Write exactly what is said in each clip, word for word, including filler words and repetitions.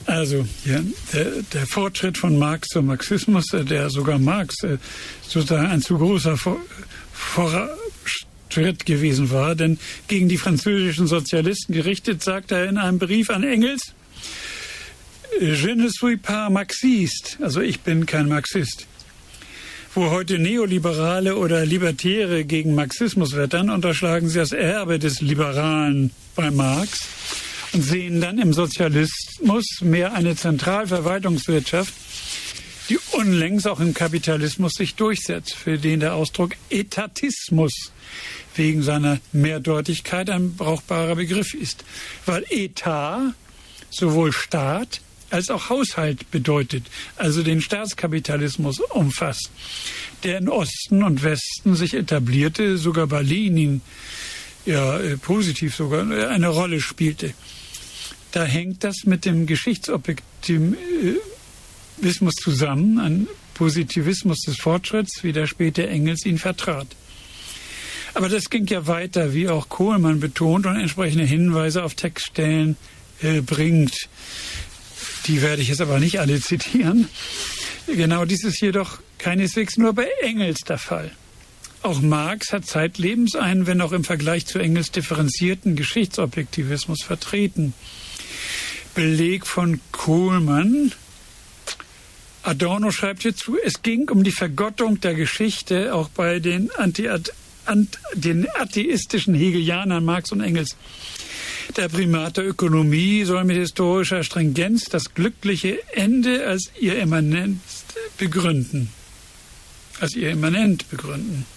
Also ja, der, der Fortschritt von Marx zum Marxismus, der sogar Marx äh, sozusagen ein zu großer Vor- Fortschritt gewesen war, denn gegen die französischen Sozialisten gerichtet, sagt er in einem Brief an Engels, Je ne suis pas marxiste, also ich bin kein Marxist. Wo heute Neoliberale oder Libertäre gegen Marxismus wettern, unterschlagen sie das Erbe des Liberalen bei Marx und sehen dann im Sozialismus mehr eine Zentralverwaltungswirtschaft, die unlängst auch im Kapitalismus sich durchsetzt, für den der Ausdruck Etatismus wegen seiner Mehrdeutigkeit ein brauchbarer Begriff ist. Weil Etat sowohl Staat als auch Haushalt bedeutet, also den Staatskapitalismus umfasst, der in Osten und Westen sich etablierte, sogar bei Lenin ja positiv sogar eine Rolle spielte. Da hängt das mit dem Geschichtsobjektivismus zusammen, ein Positivismus des Fortschritts, wie der später Engels ihn vertrat. Aber das ging ja weiter, wie auch Kohlmann betont und entsprechende Hinweise auf Textstellen äh, bringt. Die werde ich jetzt aber nicht alle zitieren. Genau dies ist jedoch keineswegs nur bei Engels der Fall. Auch Marx hat zeitlebens einen, wenn auch im Vergleich zu Engels differenzierten Geschichtsobjektivismus vertreten. Beleg von Kohlmann. Adorno schreibt hierzu, es ging um die Vergottung der Geschichte, auch bei den, Anti- Ant- den atheistischen Hegelianern Marx und Engels. Der Primat der Ökonomie soll mit historischer Stringenz das glückliche Ende als ihr Immanent begründen. Als ihr Immanent begründen.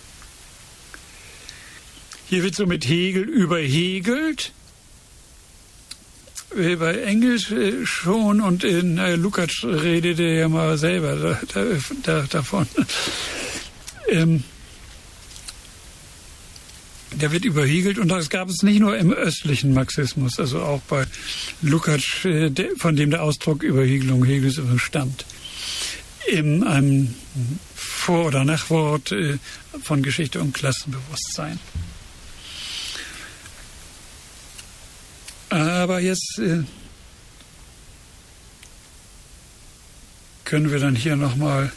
Hier wird so mit Hegel überhegelt. Bei Engels schon und in äh, Lukács redete ja mal selber da, da, da, davon. ähm, Der wird überhegelt und das gab es nicht nur im östlichen Marxismus, also auch bei Lukács, äh, von dem der Ausdruck Überhegelung Hegels stammt. In einem Vor- oder Nachwort äh, von Geschichte und Klassenbewusstsein. Aber jetzt äh, können wir dann hier nochmal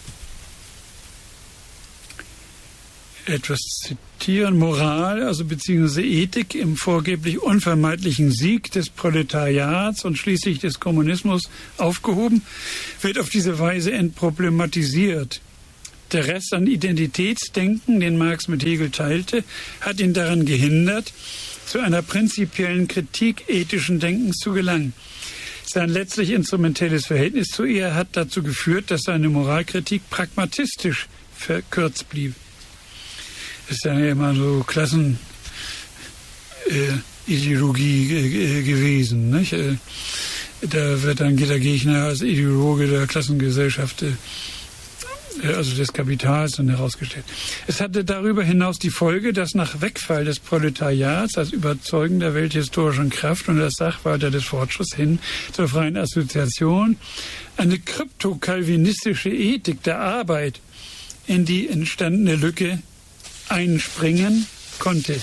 etwas zitieren. Moral, also beziehungsweise Ethik im vorgeblich unvermeidlichen Sieg des Proletariats und schließlich des Kommunismus aufgehoben, wird auf diese Weise entproblematisiert. Der Rest an Identitätsdenken, den Marx mit Hegel teilte, hat ihn daran gehindert, zu einer prinzipiellen Kritik ethischen Denkens zu gelangen. Sein letztlich instrumentelles Verhältnis zu ihr hat dazu geführt, dass seine Moralkritik pragmatistisch verkürzt blieb. Das ist ja immer so Klassenideologie äh, äh, gewesen. Nicht? Äh, da wird dann der Gegner als Ideologe der Klassengesellschaft, äh, also des Kapitals, dann herausgestellt. Es hatte darüber hinaus die Folge, dass nach Wegfall des Proletariats als überzeugender welthistorischen Kraft und als Sachwalter des Fortschritts hin zur freien Assoziation eine krypto-kalvinistische Ethik der Arbeit in die entstandene Lücke einspringen konnte.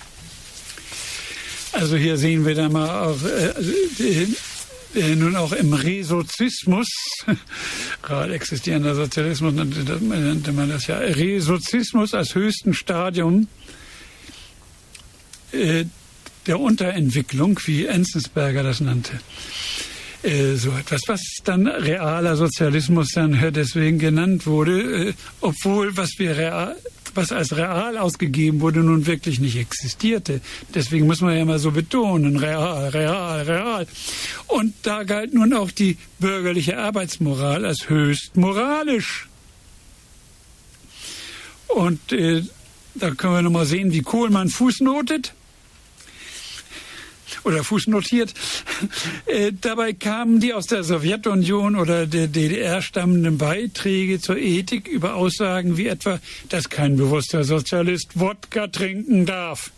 Also hier sehen wir dann mal auch äh, äh, äh, nun auch im Resozismus, gerade existierender Sozialismus nannte, nannte man das ja, Resozismus als höchsten Stadium äh, der Unterentwicklung, wie Enzensberger das nannte. Äh, so etwas, was dann realer Sozialismus dann deswegen genannt wurde, äh, obwohl was wir real was als real ausgegeben wurde, nun wirklich nicht existierte. Deswegen muss man ja immer so betonen, real, real, real. Und da galt nun auch die bürgerliche Arbeitsmoral als höchst moralisch. Und äh, da können wir nochmal sehen, wie Kohlmann fußnotet. Oder fußnotiert. Äh, dabei kamen die aus der Sowjetunion oder der D D R stammenden Beiträge zur Ethik über Aussagen wie etwa, dass kein bewusster Sozialist Wodka trinken darf.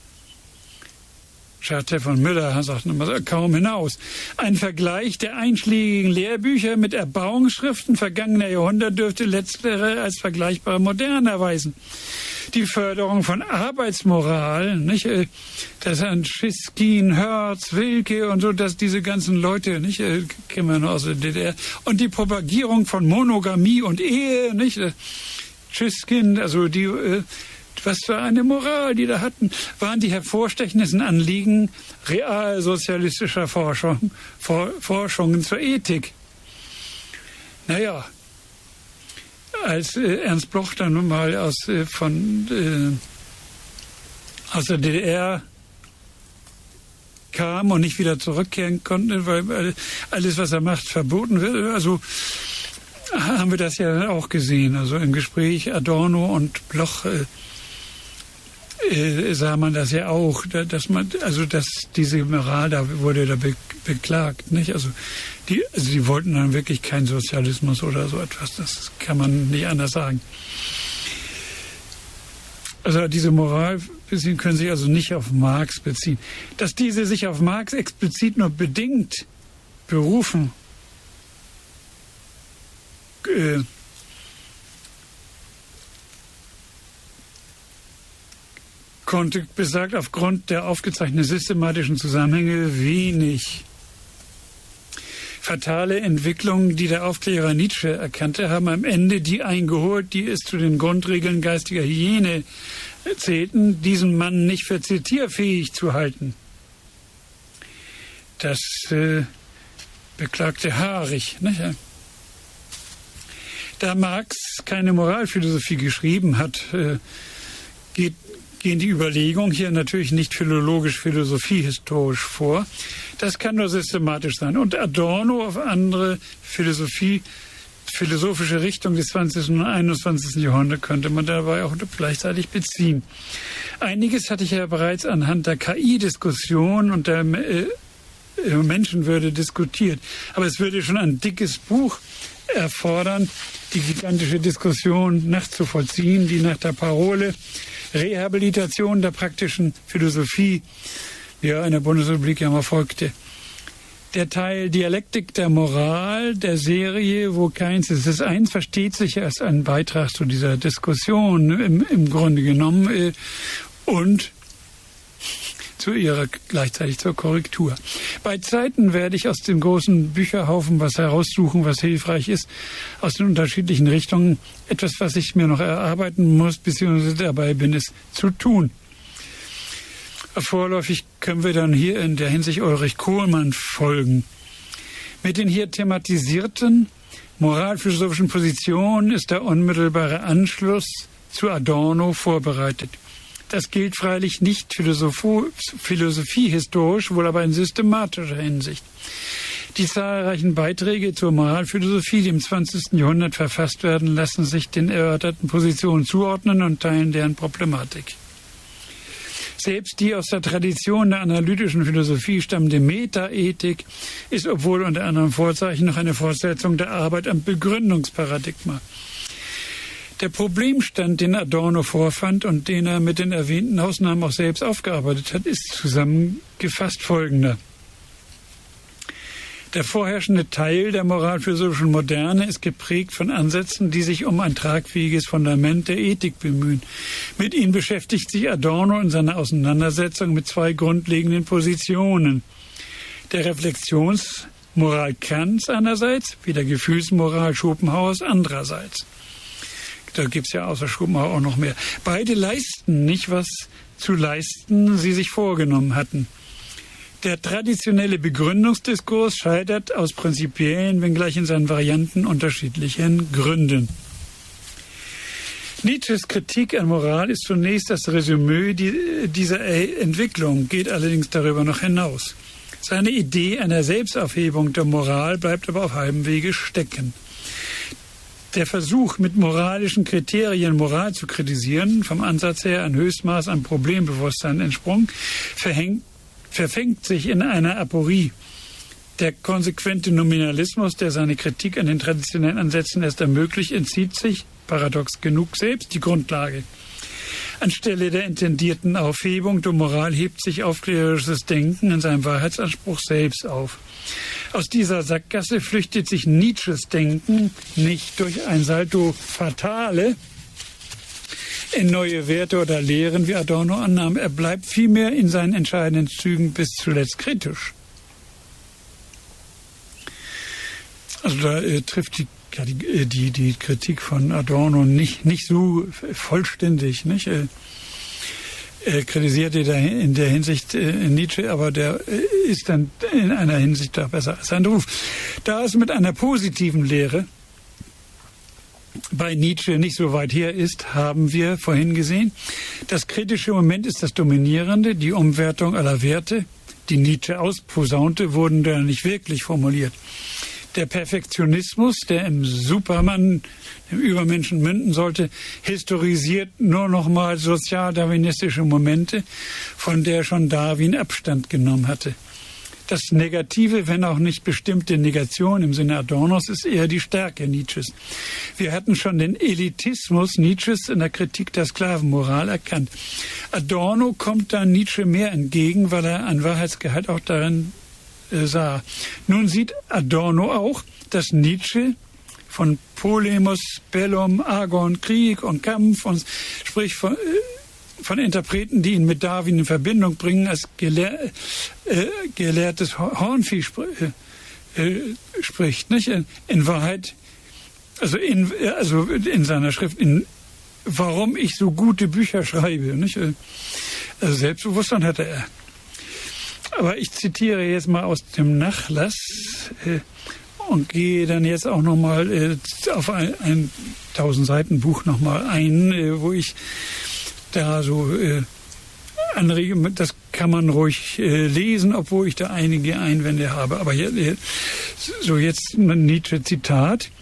Charter von Müller sagt nochmal kaum hinaus. Ein Vergleich der einschlägigen Lehrbücher mit Erbauungsschriften vergangener Jahrhunderte dürfte letztere als vergleichbar modern erweisen. Die Förderung von Arbeitsmoral, nicht? Das an Schiskin, Herz, Wilke und so, dass diese ganzen Leute, nicht? Kennen wir noch aus der D D R. Und die Propagierung von Monogamie und Ehe, nicht? Schiskin, also die, was für eine Moral die da hatten, waren die hervorstechendsten Anliegen realsozialistischer Forschung, For, Forschungen zur Ethik. Naja, als äh, Ernst Bloch dann nun mal aus, äh, von, äh, aus der D D R kam und nicht wieder zurückkehren konnte, weil alles, was er macht, verboten wird, also haben wir das ja auch gesehen. Also im Gespräch Adorno und Bloch äh, äh, sah man das ja auch, dass man, also dass diese Moral, da wurde da be beklagt, nicht? Also die, also die wollten dann wirklich keinen Sozialismus oder so etwas. Das kann man nicht anders sagen. Also diese Moral können sich also nicht auf Marx beziehen. Dass diese sich auf Marx explizit nur bedingt berufen, äh, konnte, besagt aufgrund der aufgezeichneten systematischen Zusammenhänge wenig. Fatale Entwicklungen, die der Aufklärer Nietzsche erkannte, haben am Ende die eingeholt, die es zu den Grundregeln geistiger Hygiene zählten, diesen Mann nicht für zitierfähig zu halten. Das äh, beklagte Haarig. Nicht? Da Marx keine Moralphilosophie geschrieben hat, äh, geht gehen die Überlegungen hier natürlich nicht philologisch-philosophiehistorisch vor. Das kann nur systematisch sein. Und Adorno auf andere Philosophie, philosophische Richtung des zwanzigsten und einundzwanzigsten Jahrhunderts könnte man dabei auch gleichzeitig beziehen. Einiges hatte ich ja bereits anhand der K I-Diskussion und der äh, Menschenwürde diskutiert. Aber es würde schon ein dickes Buch erfordern, die gigantische Diskussion nachzuvollziehen, die nach der Parole Rehabilitation der praktischen Philosophie, ja, in der Bundesrepublik ja mal folgte. Der Teil Dialektik der Moral der Serie, wo keins ist, das eins versteht sich als ein Beitrag zu dieser Diskussion im, im Grunde genommen äh, und zu ihrer gleichzeitig zur Korrektur. Bei Zeiten werde ich aus dem großen Bücherhaufen was heraussuchen, was hilfreich ist, aus den unterschiedlichen Richtungen, etwas, was ich mir noch erarbeiten muss, beziehungsweise dabei bin es zu tun. Vorläufig können wir dann hier in der Hinsicht Ulrich Kohlmann folgen. Mit den hier thematisierten moralphilosophischen Positionen ist der unmittelbare Anschluss zu Adorno vorbereitet. Das gilt freilich nicht philosophiehistorisch, wohl aber in systematischer Hinsicht. Die zahlreichen Beiträge zur Moralphilosophie, die im zwanzigsten Jahrhundert verfasst werden, lassen sich den erörterten Positionen zuordnen und teilen deren Problematik. Selbst die aus der Tradition der analytischen Philosophie stammende Metaethik ist, obwohl unter anderem Vorzeichen, noch eine Fortsetzung der Arbeit am Begründungsparadigma. Der Problemstand, den Adorno vorfand und den er mit den erwähnten Ausnahmen auch selbst aufgearbeitet hat, ist zusammengefasst folgender. Der vorherrschende Teil der moralphilosophischen Moderne ist geprägt von Ansätzen, die sich um ein tragfähiges Fundament der Ethik bemühen. Mit ihnen beschäftigt sich Adorno in seiner Auseinandersetzung mit zwei grundlegenden Positionen. Der Reflexionsmoral Kants einerseits, wie der Gefühlsmoral Schopenhauers andererseits. Da gibt es ja außer Schopenhauer auch noch mehr. Beide leisten nicht, was zu leisten sie sich vorgenommen hatten. Der traditionelle Begründungsdiskurs scheitert aus prinzipiellen, wenngleich in seinen Varianten unterschiedlichen Gründen. Nietzsches Kritik an Moral ist zunächst das Resümee dieser Entwicklung, geht allerdings darüber noch hinaus. Seine Idee einer Selbstaufhebung der Moral bleibt aber auf halbem Wege stecken. Der Versuch, mit moralischen Kriterien Moral zu kritisieren, vom Ansatz her ein Höchstmaß an Problembewusstsein entsprungen, verhängt, verfängt sich in einer Aporie. Der konsequente Nominalismus, der seine Kritik an den traditionellen Ansätzen erst ermöglicht, entzieht sich, paradox genug, selbst die Grundlage. Anstelle der intendierten Aufhebung der Moral hebt sich aufklärerisches Denken in seinem Wahrheitsanspruch selbst auf. Aus dieser Sackgasse flüchtet sich Nietzsches Denken nicht durch ein Salto Fatale in neue Werte oder Lehren, wie Adorno annahm. Er bleibt vielmehr in seinen entscheidenden Zügen bis zuletzt kritisch. Also da äh, trifft die, die, die, die Kritik von Adorno nicht, nicht so vollständig, nicht? Äh, Er kritisierte in der Hinsicht äh, Nietzsche, aber der äh, ist dann in einer Hinsicht doch besser als sein Ruf. Da es mit einer positiven Lehre bei Nietzsche nicht so weit her ist, haben wir vorhin gesehen, das kritische Moment ist das Dominierende, die Umwertung aller Werte, die Nietzsche ausposaunte, wurden da nicht wirklich formuliert. Der Perfektionismus, der im Supermann, im Übermenschen münden sollte, historisiert nur noch mal sozialdarwinistische Momente, von der schon Darwin Abstand genommen hatte. Das Negative, wenn auch nicht bestimmte Negation im Sinne Adornos, ist eher die Stärke Nietzsches. Wir hatten schon den Elitismus Nietzsches in der Kritik der Sklavenmoral erkannt. Adorno kommt da Nietzsche mehr entgegen, weil er ein Wahrheitsgehalt auch darin sah. Nun sieht Adorno auch, dass Nietzsche von Polemos, Bellum, Agon, Krieg und Kampf und sprich von, von Interpreten, die ihn mit Darwin in Verbindung bringen, als gelehr, äh, gelehrtes Hornvieh spr äh, spricht. Nicht? In, in Wahrheit, also in, also in seiner Schrift, in warum ich so gute Bücher schreibe. Nicht? Also Selbstbewusstsein hatte er. Aber ich zitiere jetzt mal aus dem Nachlass äh, und gehe dann jetzt auch nochmal äh, auf ein, ein tausend Seiten Buch nochmal ein, äh, wo ich da so äh, anrege, das kann man ruhig äh, lesen, obwohl ich da einige Einwände habe. Aber hier, äh, so jetzt ein Nietzsche-Zitat.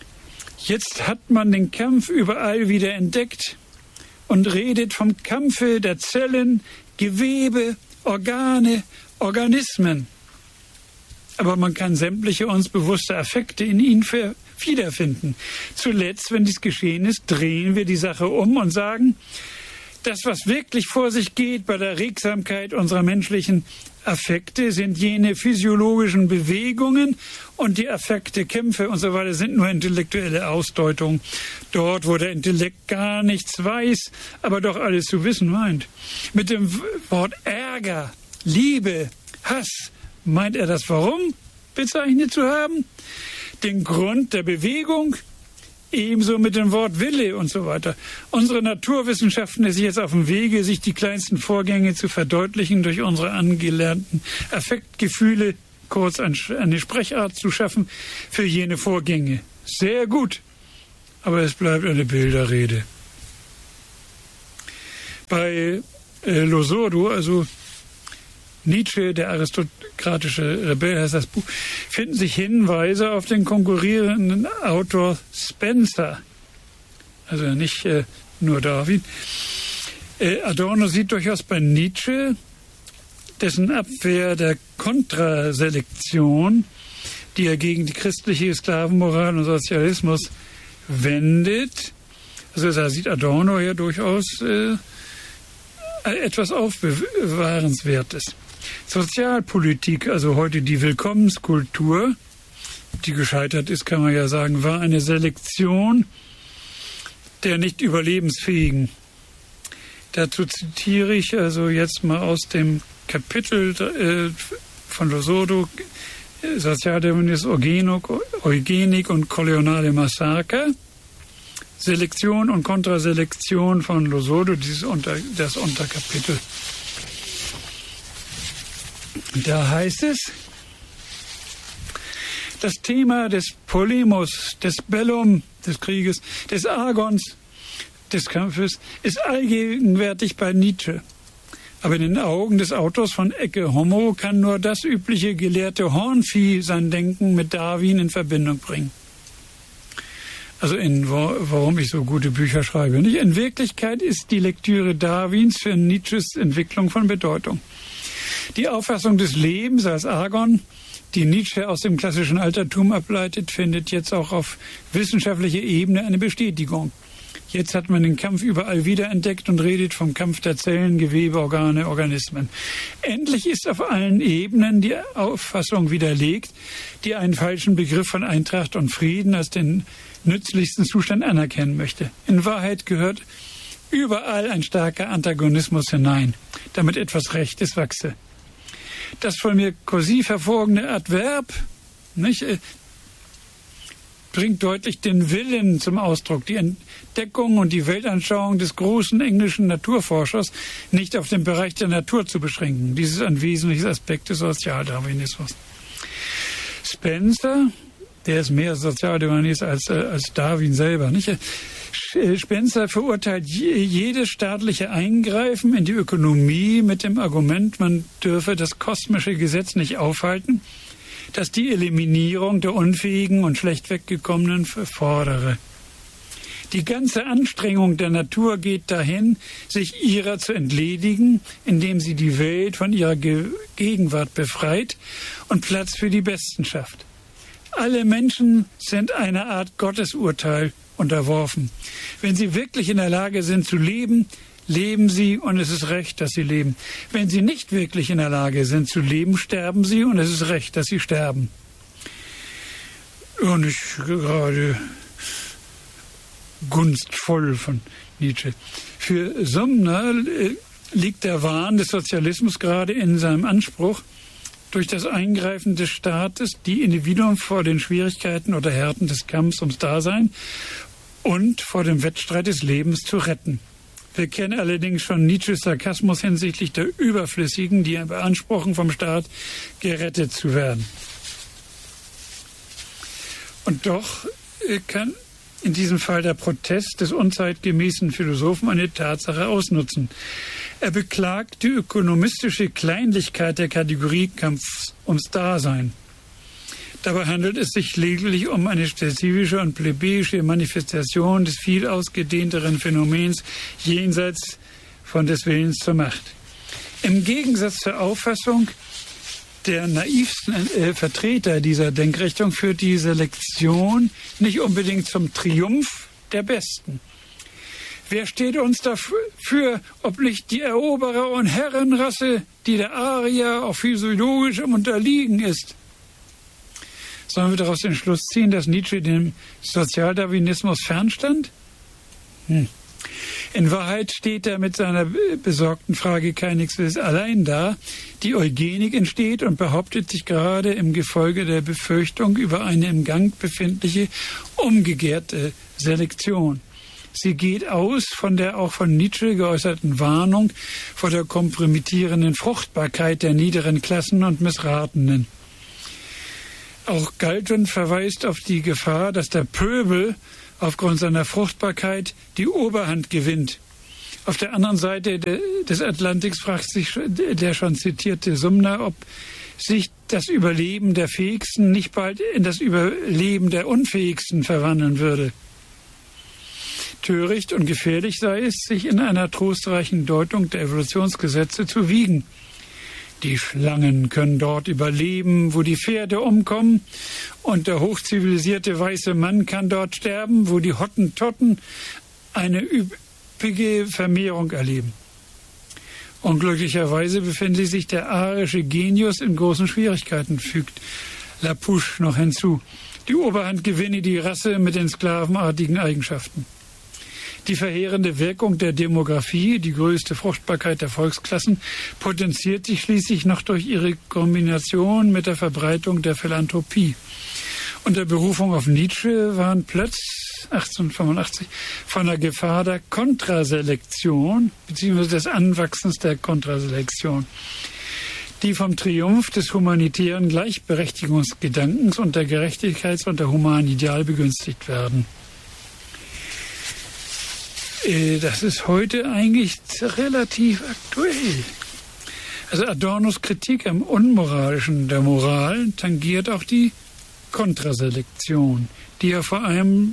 Jetzt hat man den Kampf überall wieder entdeckt und redet vom Kampfe der Zellen, Gewebe, Organe, Organismen. Aber man kann sämtliche uns bewusste Affekte in ihnen wiederfinden. Zuletzt, wenn dies geschehen ist, drehen wir die Sache um und sagen, das, was wirklich vor sich geht bei der Regsamkeit unserer menschlichen Affekte, sind jene physiologischen Bewegungen und die Affekte, Kämpfe und so weiter sind nur intellektuelle Ausdeutungen. Dort, wo der Intellekt gar nichts weiß, aber doch alles zu wissen meint. Mit dem Wort Ärger, Liebe, Hass, meint er das Warum bezeichnet zu haben? Den Grund der Bewegung? Ebenso mit dem Wort Wille und so weiter. Unsere Naturwissenschaften ist jetzt auf dem Wege, sich die kleinsten Vorgänge zu verdeutlichen, durch unsere angelernten Affektgefühle, kurz eine Sprechart zu schaffen für jene Vorgänge. Sehr gut, aber es bleibt eine Bilderrede. Bei äh, Losurdo, also Nietzsche, der aristokratische Rebell, heißt das Buch, finden sich Hinweise auf den konkurrierenden Autor Spencer. Also nicht äh, nur Darwin. Äh, Adorno sieht durchaus bei Nietzsche dessen Abwehr der Kontraselektion, die er gegen die christliche Sklavenmoral und Sozialismus wendet. Also da sieht Adorno ja durchaus äh, etwas Aufbewahrenswertes. Sozialpolitik, also heute die Willkommenskultur, die gescheitert ist, kann man ja sagen, war eine Selektion der nicht überlebensfähigen. Dazu zitiere ich also jetzt mal aus dem Kapitel äh, von Losurdo, Sozialdarwinismus, Eugenik und koloniale Massaker. Selektion und Kontraselektion von Losurdo, dieses unter, das Unterkapitel. Da heißt es, das Thema des Polemos, des Bellum, des Krieges, des Agons, des Kampfes, ist allgegenwärtig bei Nietzsche. Aber in den Augen des Autors von Ecce Homo kann nur das übliche gelehrte Hornvieh sein Denken mit Darwin in Verbindung bringen. Also in, warum ich so gute Bücher schreibe. Nicht? In Wirklichkeit ist die Lektüre Darwins für Nietzsches Entwicklung von Bedeutung. Die Auffassung des Lebens als Agon, die Nietzsche aus dem klassischen Altertum ableitet, findet jetzt auch auf wissenschaftlicher Ebene eine Bestätigung. Jetzt hat man den Kampf überall wiederentdeckt und redet vom Kampf der Zellen, Gewebe, Organe, Organismen. Endlich ist auf allen Ebenen die Auffassung widerlegt, die einen falschen Begriff von Eintracht und Frieden als den nützlichsten Zustand anerkennen möchte. In Wahrheit gehört Überall ein starker Antagonismus hinein, damit etwas Rechtes wachse. Das von mir kursiv hervorgehende Adverb, nicht, äh, bringt deutlich den Willen zum Ausdruck, die Entdeckung und die Weltanschauung des großen englischen Naturforschers nicht auf den Bereich der Natur zu beschränken. Dies ist ein wesentliches Aspekt des Sozialdarwinismus. Spencer, der ist mehr Sozialdarwinist als, äh, als Darwin selber, nicht? Spencer verurteilt jedes staatliche Eingreifen in die Ökonomie mit dem Argument, man dürfe das kosmische Gesetz nicht aufhalten, das die Eliminierung der Unfähigen und schlecht weggekommenen fordere. Die ganze Anstrengung der Natur geht dahin, sich ihrer zu entledigen, indem sie die Welt von ihrer Ge- Gegenwart befreit und Platz für die Besten schafft. Alle Menschen sind einer Art Gottesurteil unterworfen. Wenn sie wirklich in der Lage sind zu leben, leben sie und es ist recht, dass sie leben. Wenn sie nicht wirklich in der Lage sind zu leben, sterben sie und es ist recht, dass sie sterben. Und nicht gerade gunstvoll von Nietzsche. Für Sumner liegt der Wahn des Sozialismus gerade in seinem Anspruch, durch das Eingreifen des Staates die Individuen vor den Schwierigkeiten oder Härten des Kampfs ums Dasein und vor dem Wettstreit des Lebens zu retten. Wir kennen allerdings schon Nietzsches Sarkasmus hinsichtlich der Überflüssigen, die beanspruchen, vom Staat gerettet zu werden. Und doch kann in diesem Fall der Protest des unzeitgemäßen Philosophen eine Tatsache ausnutzen. Er beklagt die ökonomistische Kleinlichkeit der Kategoriekampfs ums Dasein. Dabei handelt es sich lediglich um eine spezifische und plebejische Manifestation des viel ausgedehnteren Phänomens jenseits von des Willens zur Macht. Im Gegensatz zur Auffassung der naivsten äh, Vertreter dieser Denkrichtung führt die Selektion nicht unbedingt zum Triumph der Besten. Wer steht uns dafür, ob nicht die Eroberer- und Herrenrasse, die der Arier auch physiologisch im Unterliegen ist? Sollen wir daraus den Schluss ziehen, dass Nietzsche dem Sozialdarwinismus fernstand? Hm. In Wahrheit steht er mit seiner besorgten Frage keineswegs allein da. Die Eugenik entsteht und behauptet sich gerade im Gefolge der Befürchtung über eine im Gang befindliche umgekehrte Selektion. Sie geht aus von der auch von Nietzsche geäußerten Warnung vor der kompromittierenden Fruchtbarkeit der niederen Klassen und Missratenen. Auch Galton verweist auf die Gefahr, dass der Pöbel aufgrund seiner Fruchtbarkeit die Oberhand gewinnt. Auf der anderen Seite de, des Atlantiks fragt sich der schon zitierte Sumner, ob sich das Überleben der Fähigsten nicht bald in das Überleben der Unfähigsten verwandeln würde. Töricht und gefährlich sei es, sich in einer trostreichen Deutung der Evolutionsgesetze zu wiegen. Die Schlangen können dort überleben, wo die Pferde umkommen, und der hochzivilisierte weiße Mann kann dort sterben, wo die Hottentotten eine üppige Vermehrung erleben. Unglücklicherweise befindet sich der arische Genius in großen Schwierigkeiten, fügt Lapouche noch hinzu. Die Oberhand gewinne die Rasse mit den sklavenartigen Eigenschaften. Die verheerende Wirkung der Demografie, die größte Fruchtbarkeit der Volksklassen, potenziert sich schließlich noch durch ihre Kombination mit der Verbreitung der Philanthropie. Unter Berufung auf Nietzsche waren Plötz achtzehnhundertfünfundachtzig von der Gefahr der Kontraselektion bzw. des Anwachsens der Kontraselektion, die vom Triumph des humanitären Gleichberechtigungsgedankens und der Gerechtigkeits- und der humanen Ideal begünstigt werden. Das ist heute eigentlich relativ aktuell. Also Adornos Kritik am Unmoralischen der Moral tangiert auch die Kontraselektion, die ja vor allem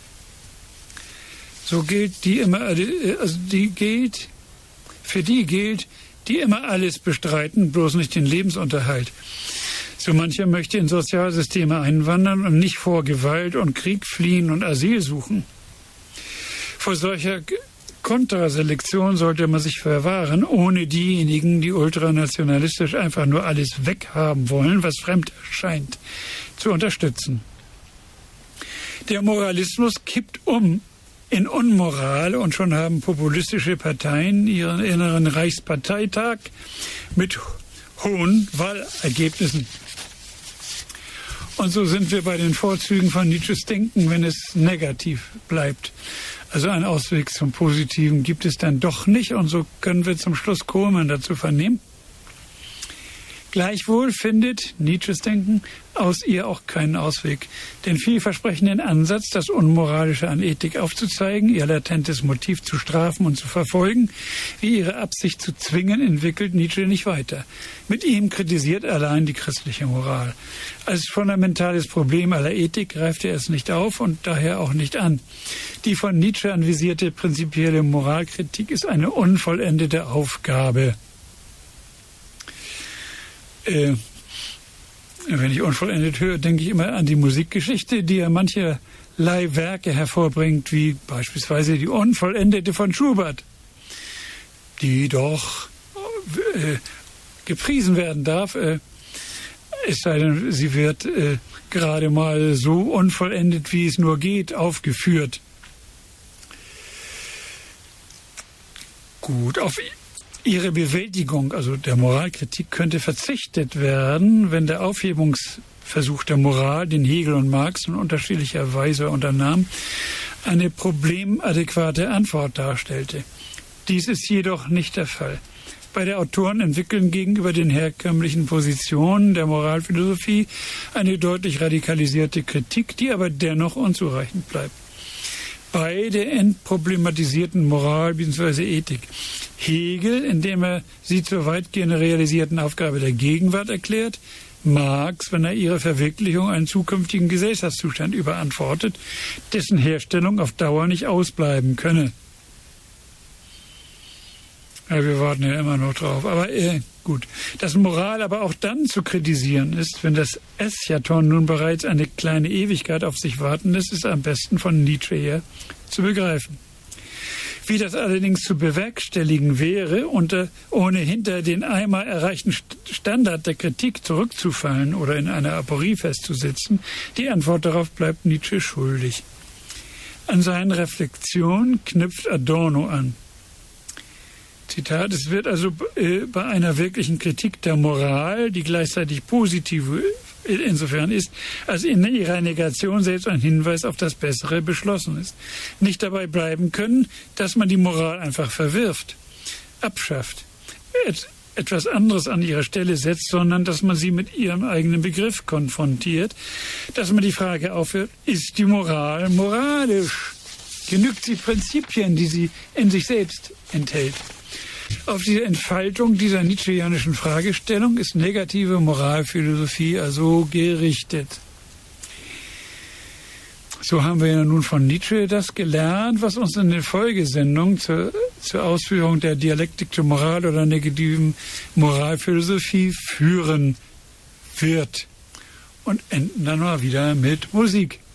so gilt, die immer, also die gilt, für die gilt, die immer alles bestreiten, bloß nicht den Lebensunterhalt. So mancher möchte in Sozialsysteme einwandern und nicht vor Gewalt und Krieg fliehen und Asyl suchen. Vor solcher Kontraselektion sollte man sich verwahren, ohne diejenigen, die ultranationalistisch einfach nur alles weghaben wollen, was fremd erscheint, zu unterstützen. Der Moralismus kippt um in Unmoral und schon haben populistische Parteien ihren inneren Reichsparteitag mit hohen Wahlergebnissen. Und so sind wir bei den Vorzügen von Nietzsches Denken, wenn es negativ bleibt. Also einen Ausweg zum Positiven gibt es dann doch nicht. Und so können wir zum Schluss Kohlmann dazu vernehmen. Gleichwohl findet Nietzsches Denken aus ihr auch keinen Ausweg. Den vielversprechenden Ansatz, das Unmoralische an Ethik aufzuzeigen, ihr latentes Motiv zu strafen und zu verfolgen, wie ihre Absicht zu zwingen, entwickelt Nietzsche nicht weiter. Mit ihm kritisiert allein die christliche Moral. Als fundamentales Problem aller Ethik greift er es nicht auf und daher auch nicht an. Die von Nietzsche anvisierte prinzipielle Moralkritik ist eine unvollendete Aufgabe. Äh, wenn ich unvollendet höre, denke ich immer an die Musikgeschichte, die ja mancherlei Werke hervorbringt, wie beispielsweise die Unvollendete von Schubert, die doch äh, gepriesen werden darf, äh, es sei denn, sie wird äh, gerade mal so unvollendet, wie es nur geht, aufgeführt. Gut, auf ihre Bewältigung, also der Moralkritik, könnte verzichtet werden, wenn der Aufhebungsversuch der Moral, den Hegel und Marx in unterschiedlicher Weise unternahmen, eine problemadäquate Antwort darstellte. Dies ist jedoch nicht der Fall. Beide Autoren entwickeln gegenüber den herkömmlichen Positionen der Moralphilosophie eine deutlich radikalisierte Kritik, die aber dennoch unzureichend bleibt. Beide entproblematisierten Moral bzw. Ethik. Hegel, indem er sie zur weitgehend realisierten Aufgabe der Gegenwart erklärt, Marx, wenn er ihre Verwirklichung einen zukünftigen Gesellschaftszustand überantwortet, dessen Herstellung auf Dauer nicht ausbleiben könne. Ja, wir warten ja immer noch drauf. Aber äh, gut. Dass Moral aber auch dann zu kritisieren ist, wenn das Eschaton nun bereits eine kleine Ewigkeit auf sich warten lässt, ist am besten von Nietzsche her zu begreifen. Wie das allerdings zu bewerkstelligen wäre, unter, ohne hinter den einmal erreichten Standard der Kritik zurückzufallen oder in einer Aporie festzusitzen, die Antwort darauf bleibt Nietzsche schuldig. An seinen Reflexionen knüpft Adorno an. Zitat, es wird also äh, bei einer wirklichen Kritik der Moral, die gleichzeitig positiv insofern ist, als in ihrer Negation selbst ein Hinweis auf das Bessere beschlossen ist, nicht dabei bleiben können, dass man die Moral einfach verwirft, abschafft, et, etwas anderes an ihre Stelle setzt, sondern dass man sie mit ihrem eigenen Begriff konfrontiert, dass man die Frage aufwirft, ist die Moral moralisch? Genügt sie Prinzipien, die sie in sich selbst enthält? Auf diese Entfaltung dieser nietzscheanischen Fragestellung ist negative Moralphilosophie also gerichtet. So haben wir ja nun von Nietzsche das gelernt, was uns in den Folgesendungen zur, zur Ausführung der Dialektik der Moral oder negativen Moralphilosophie führen wird. Und enden dann mal wieder mit Musik.